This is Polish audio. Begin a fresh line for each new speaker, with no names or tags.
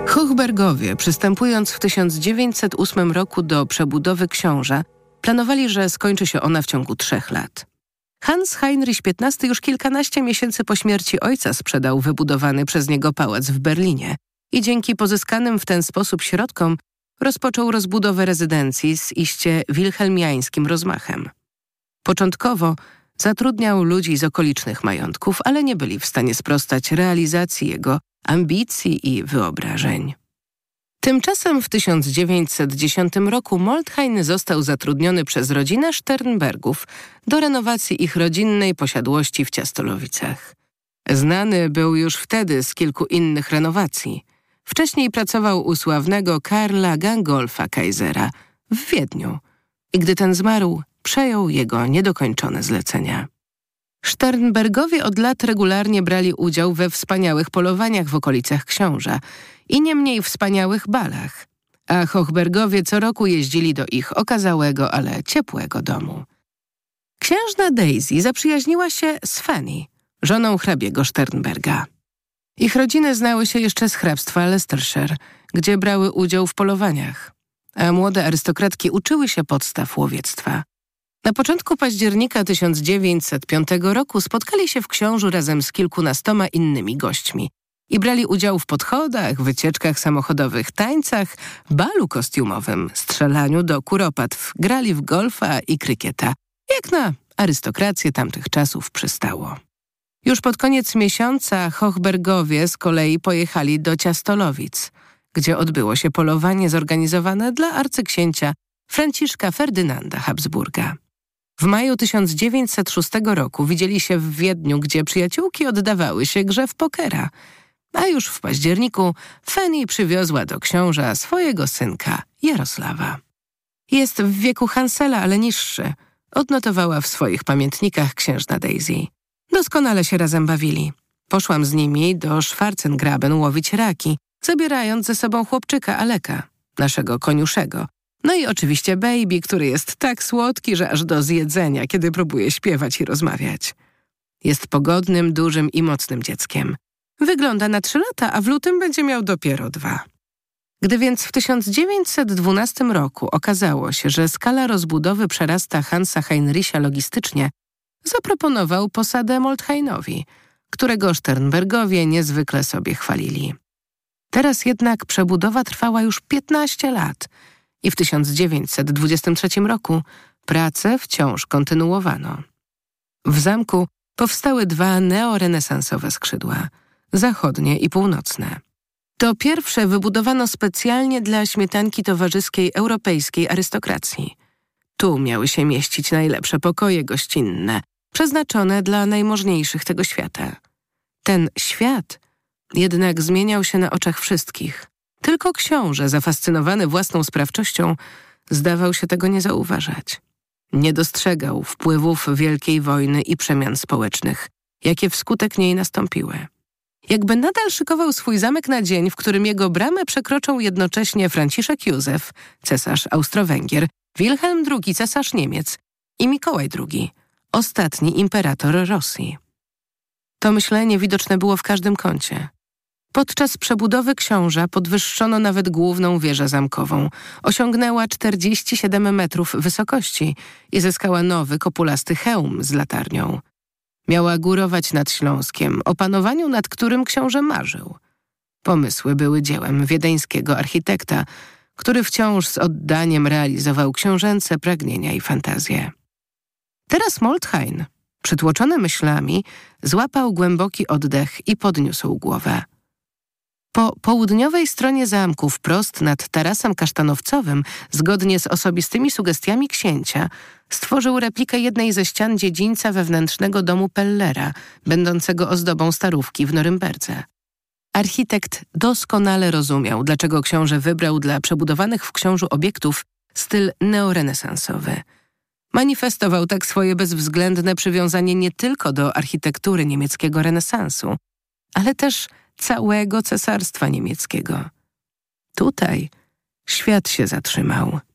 Hochbergowie, przystępując w 1908 roku do przebudowy książa, planowali, że skończy się ona w ciągu 3 lat. Hans Heinrich XV już kilkanaście miesięcy po śmierci ojca sprzedał wybudowany przez niego pałac w Berlinie i dzięki pozyskanym w ten sposób środkom rozpoczął rozbudowę rezydencji z iście wilhelmiańskim rozmachem. Początkowo zatrudniał ludzi z okolicznych majątków, ale nie byli w stanie sprostać realizacji jego ambicji i wyobrażeń. Tymczasem w 1910 roku Molthain został zatrudniony przez rodzinę Sternbergów do renowacji ich rodzinnej posiadłości w Ciastolowicach. Znany był już wtedy z kilku innych renowacji. Wcześniej pracował u sławnego Karla Gangolfa Kaisera w Wiedniu i gdy ten zmarł, przejął jego niedokończone zlecenia. Sternbergowie od lat regularnie brali udział we wspaniałych polowaniach w okolicach Książa i nie mniej wspaniałych balach, a Hochbergowie co roku jeździli do ich okazałego, ale ciepłego domu. Księżna Daisy zaprzyjaźniła się z Fanny, żoną hrabiego Sternberga. Ich rodziny znały się jeszcze z hrabstwa Leicestershire, gdzie brały udział w polowaniach, a młode arystokratki uczyły się podstaw łowiectwa. Na początku października 1905 roku spotkali się w Książu razem z kilkunastoma innymi gośćmi i brali udział w podchodach, wycieczkach samochodowych, tańcach, balu kostiumowym, strzelaniu do kuropatw, grali w golfa i krykieta, jak na arystokrację tamtych czasów przystało. Już pod koniec miesiąca Hochbergowie z kolei pojechali do Ciastolowic, gdzie odbyło się polowanie zorganizowane dla arcyksięcia Franciszka Ferdynanda Habsburga. W maju 1906 roku widzieli się w Wiedniu, gdzie przyjaciółki oddawały się grze w pokera, a już w październiku Fanny przywiozła do Książa swojego synka Jarosława. Jest w wieku Hansela, ale niższy, odnotowała w swoich pamiętnikach księżna Daisy. Doskonale się razem bawili. Poszłam z nimi do Schwarzengraben łowić raki, zabierając ze sobą chłopczyka Aleka, naszego koniuszego. No i oczywiście Baby, który jest tak słodki, że aż do zjedzenia, kiedy próbuje śpiewać i rozmawiać. Jest pogodnym, dużym i mocnym dzieckiem. Wygląda na 3 lata, a w lutym będzie miał dopiero 2. Gdy więc w 1912 roku okazało się, że skala rozbudowy przerasta Hansa Heinricha logistycznie, zaproponował posadę Molthainowi, którego Sternbergowie niezwykle sobie chwalili. Teraz jednak przebudowa trwała już 15 lat i w 1923 roku prace wciąż kontynuowano. W zamku powstały 2 neorenesansowe skrzydła, zachodnie i północne. To pierwsze wybudowano specjalnie dla śmietanki towarzyskiej europejskiej arystokracji. Tu miały się mieścić najlepsze pokoje gościnne, przeznaczone dla najmożniejszych tego świata. Ten świat jednak zmieniał się na oczach wszystkich. Tylko książę, zafascynowany własną sprawczością, zdawał się tego nie zauważać. Nie dostrzegał wpływów Wielkiej Wojny i przemian społecznych, jakie wskutek niej nastąpiły. Jakby nadal szykował swój zamek na dzień, w którym jego bramę przekroczą jednocześnie Franciszek Józef, cesarz Austro-Węgier, Wilhelm II, cesarz Niemiec i Mikołaj II, ostatni imperator Rosji. To myślenie widoczne było w każdym kącie. Podczas przebudowy Książa podwyższono nawet główną wieżę zamkową. Osiągnęła 47 metrów wysokości i zyskała nowy, kopulasty hełm z latarnią. Miała górować nad Śląskiem, o panowaniu nad którym książę marzył. Pomysły były dziełem wiedeńskiego architekta, który wciąż z oddaniem realizował książęce pragnienia i fantazje. Teraz Molthain, przytłoczony myślami, złapał głęboki oddech i podniósł głowę. Po południowej stronie zamku, wprost nad tarasem kasztanowcowym, zgodnie z osobistymi sugestiami księcia, stworzył replikę jednej ze ścian dziedzińca wewnętrznego domu Pellera, będącego ozdobą starówki w Norymberdze. Architekt doskonale rozumiał, dlaczego książę wybrał dla przebudowanych w Książu obiektów styl neorenesansowy. Manifestował tak swoje bezwzględne przywiązanie nie tylko do architektury niemieckiego renesansu, ale też całego cesarstwa niemieckiego. Tutaj świat się zatrzymał.